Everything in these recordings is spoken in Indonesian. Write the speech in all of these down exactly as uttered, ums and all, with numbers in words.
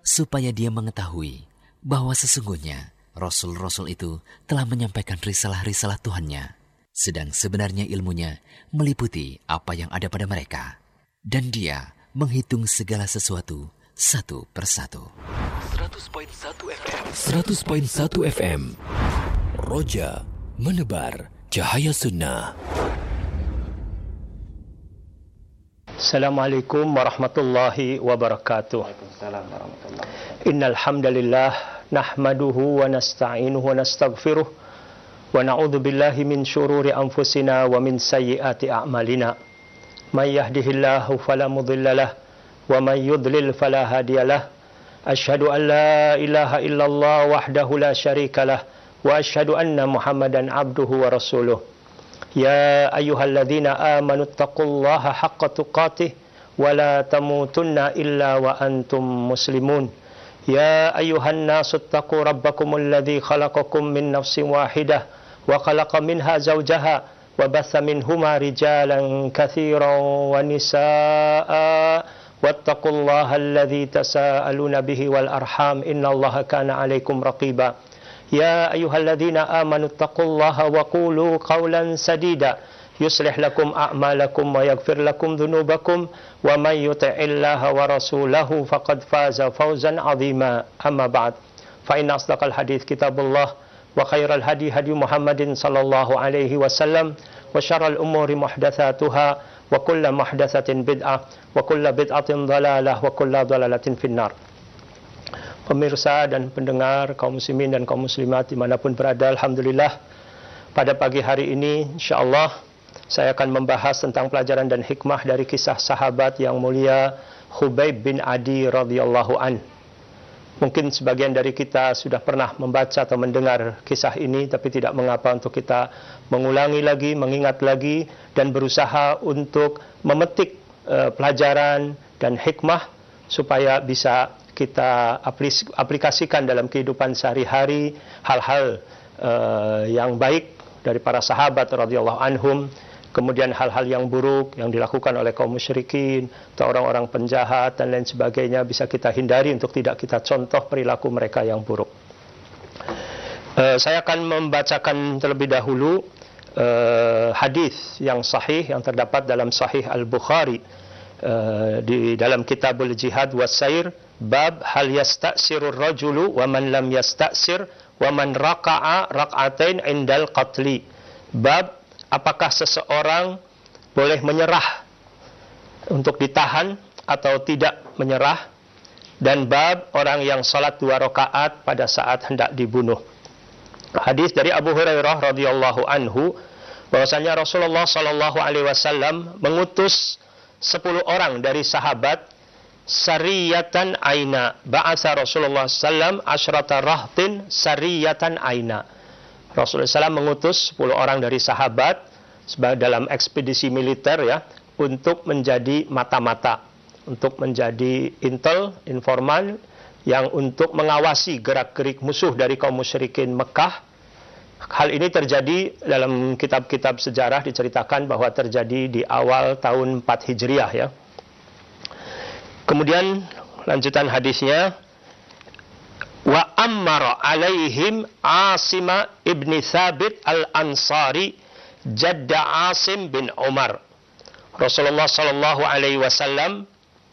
supaya dia mengetahui bahwa sesungguhnya Rasul-Rasul itu telah menyampaikan risalah-risalah Tuhannya, sedang sebenarnya ilmunya meliputi apa yang ada pada mereka, dan dia menghitung segala sesuatu satu persatu. seratus koma satu F M seratus koma satu F M Roja menebar cahaya sunnah. Assalamualaikum warahmatullahi wabarakatuh. Waalaikumsalam warahmatullahi wabarakatuh. Innal hamdalillah nahmaduhu wa nasta'inuhu wa nastaghfiruh wa na'udzu billahi min syururi anfusina wa min sayyiati a'malina. May yahdihillahu fala mudilla lahu wa may yudlil fala hadiyalah. Asyhadu an la ilaha illallah wahdahu la syarikalah wa asyhadu anna Muhammadan abduhu wa rasuluh. Ya ayyuhalladzina amanu taqullaha haqqa tuqatih wa la tamutunna illa wa antum muslimun. Ya ayyuhan nasu taqu rabbakumul ladzi khalaqakum min nafsin wahidah wa khalaqa minha zawjaha wa batha minhuma rijalan katsiran wa nisaa'a wattaqullaha alladzi tasaaluna bihi wal arham innallaha kana 'alaikum raqiba. Ya ayyuhalladzina amanu taqullaha wa qulu qawlan sadida yuslih lakum a'malakum wa yaghfir lakum dhunubakum wa may yuti'illaha wa rasulahu faqad faza fawzan 'azima. Amma ba'd. Fa inna asdaqal hadits kitabullah wa khairal hadi hadi Muhammadin sallallahu alaihi wasallam wa syarral umuri muhdatsatuha wa kullu muhdatsatin bid'ah wa kullu bid'atin dhalalah wa kullu dhalalatin finnar. Pemirsa dan pendengar, kaum muslimin dan kaum muslimat dimanapun berada, alhamdulillah pada pagi hari ini insyaallah saya akan membahas tentang pelajaran dan hikmah dari kisah sahabat yang mulia Khubayb bin Adi radhiyallahu an. Mungkin sebagian dari kita sudah pernah membaca atau mendengar kisah ini, tapi tidak mengapa untuk kita mengulangi lagi, mengingat lagi, dan berusaha untuk memetik uh, pelajaran dan hikmah supaya bisa kita aplikasikan dalam kehidupan sehari-hari hal-hal uh, yang baik dari para sahabat radhiyallahu anhum, kemudian hal-hal yang buruk yang dilakukan oleh kaum musyrikin atau orang-orang penjahat dan lain sebagainya bisa kita hindari untuk tidak kita contoh perilaku mereka yang buruk. Uh, saya akan membacakan terlebih dahulu uh, hadis yang sahih yang terdapat dalam Sahih Al-Bukhari uh, di dalam Kitabul Jihad was Sair. Bab hal yasta'sirur rajulu wa man lam yasta'sir wa man raka'a rak'atain indal qatli. Bab apakah seseorang boleh menyerah untuk ditahan atau tidak menyerah, dan bab orang yang salat dua rakaat pada saat hendak dibunuh. Hadis dari Abu Hurairah radhiyallahu anhu bahwasanya Rasulullah sallallahu alaihi wasallam mengutus sepuluh orang dari sahabat sariyatan aina. Ba'asa Rasulullah sallam asyrata rahtin sariyatan aina. Rasulullah sallam mengutus sepuluh orang dari sahabat sebagai dalam ekspedisi militer ya, untuk menjadi mata-mata, untuk menjadi intel, informan yang untuk mengawasi gerak-gerik musuh dari kaum musyrikin Mekah. Hal ini terjadi dalam kitab-kitab sejarah, diceritakan bahwa terjadi di awal tahun empat Hijriah ya. Kemudian lanjutan hadisnya, wa ammara alaihim Asima ibni Thabit al-Ansari jadda Asim bin Umar. Rasulullah sallallahu alaihi wasallam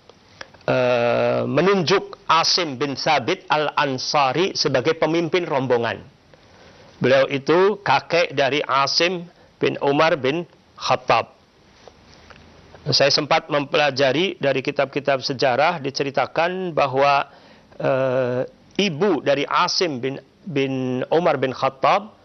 uh, menunjuk Asim bin Thabit al-Ansari sebagai pemimpin rombongan. Beliau itu kakek dari Asim bin Umar bin Khattab. Saya sempat mempelajari dari kitab-kitab sejarah, diceritakan bahwa e, ibu dari Asim bin, bin Umar bin Khattab